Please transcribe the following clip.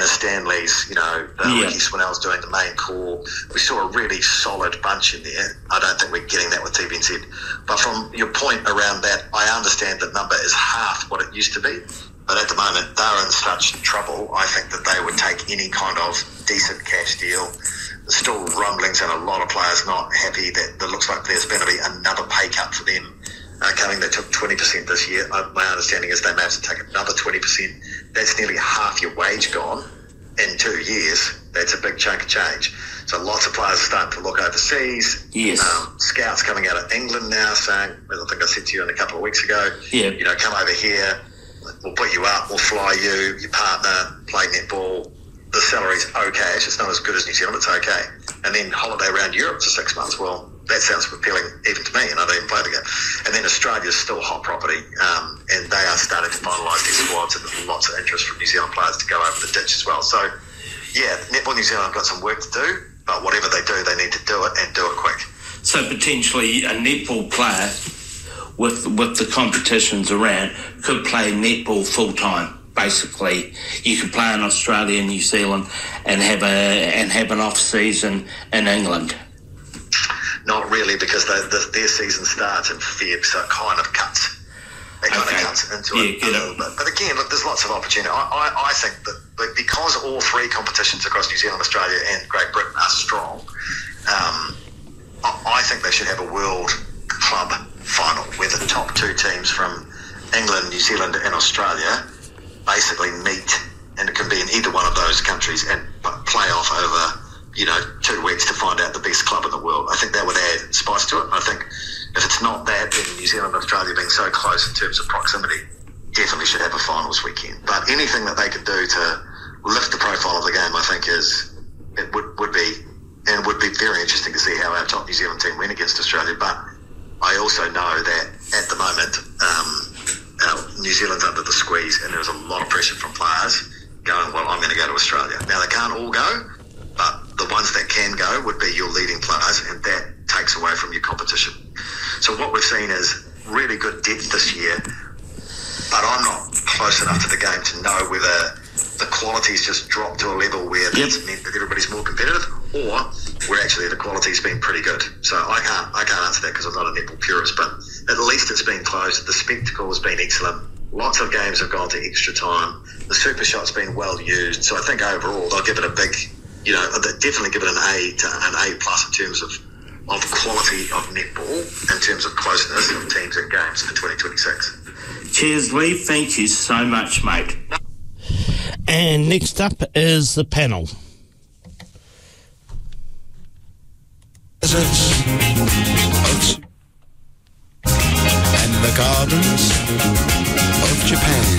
Anna Stanley's, the Ricky Swinnell's doing the main core. We saw a really solid bunch in there. I don't think we're getting that with TVNZ. But from your point around that, I understand the number is half what it used to be. But at the moment, they're in such trouble, I think that they would take any kind of decent cash deal. There's still rumblings and a lot of players not happy that it looks like there's going to be another pay cut for them coming. They took 20% this year. My understanding is they may have to take another 20%. That's nearly half your wage gone in 2 years. That's a big chunk of change. So lots of players are starting to look overseas. Yes. Scouts coming out of England now saying, as I think I said to you a couple of weeks ago, come over here, we'll put you up, we'll fly you, your partner, play netball. The salary's okay. It's not as good as New Zealand, it's okay. And then holiday around Europe for 6 months. Well, that sounds appealing even to me, and I don't even play the game. And then Australia's still hot property, and they are starting to finalise their squads, and there's lots of interest from New Zealand players to go over the ditch as well. So, Netball New Zealand have got some work to do, but whatever they do, they need to do it and do it quick. So potentially a netball player with the competitions around could play netball full time. Basically, you could play in Australia and New Zealand and have an off season in England. Not really, because their season starts in Feb, so it kind of cuts. It kind of cuts into it a little bit. But again, look, there's lots of opportunity. I think that because all three competitions across New Zealand, Australia and Great Britain are strong, I think they should have a World Club final where the top two teams from England, New Zealand and Australia basically meet, and it can be in either one of those countries, and play off over 2 weeks to find out the best club in the world. I think that would add spice to it. I think if it's not that, then New Zealand and Australia being so close in terms of proximity definitely should have a finals weekend. But anything that they can do to lift the profile of the game, I think would be very interesting to see how our top New Zealand team went against Australia. But I also know that at the moment New Zealand's under the squeeze, and there's a lot of pressure from players going, well, I'm going to go to Australia. Now, they can't all go, but the ones that can go would be your leading players, and that takes away from your competition. So what we've seen is really good depth this year, but I'm not close enough to the game to know whether the quality's just dropped to a level where that's meant that everybody's more competitive, or where actually the quality's been pretty good. So I can't answer that because I'm not a netball purist, but at least it's been close. The spectacle has been excellent. Lots of games have gone to extra time. The super shot's been well used. So I think overall they'll give it a big, they'll definitely give it an A to an A plus in terms of quality of netball, in terms of closeness of teams and games for 2026. Cheers, Lee. Thank you so much, mate. And next up is the panel. And the gardens of Japan.